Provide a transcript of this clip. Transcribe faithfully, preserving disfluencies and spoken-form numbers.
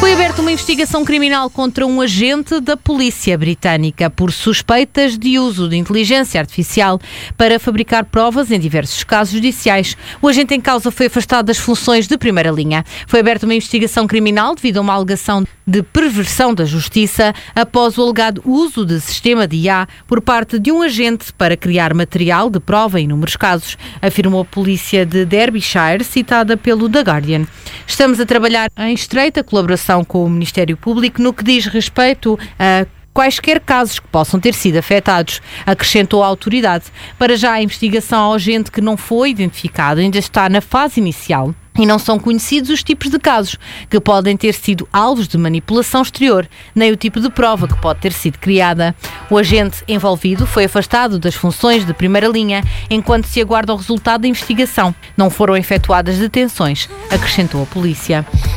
Foi aberta uma investigação criminal contra um agente da polícia britânica por suspeitas de uso de inteligência artificial para fabricar provas em diversos casos judiciais. O agente em causa foi afastado das funções de primeira linha. Foi aberta uma investigação criminal devido a uma alegação de perversão da justiça após o alegado uso de sistema de I A por parte de um agente para criar material de prova em inúmeros casos, afirmou a polícia de Derbyshire, citada pelo The Guardian. Estamos a trabalhar em estreita colaboração com o Ministério Público no que diz respeito a quaisquer casos que possam ter sido afetados, acrescentou a autoridade. Para já, a investigação ao agente que não foi identificado ainda está na fase inicial e não são conhecidos os tipos de casos que podem ter sido alvos de manipulação exterior, nem o tipo de prova que pode ter sido criada. O agente envolvido foi afastado das funções de primeira linha enquanto se aguarda o resultado da investigação. Não foram efetuadas detenções, acrescentou a polícia.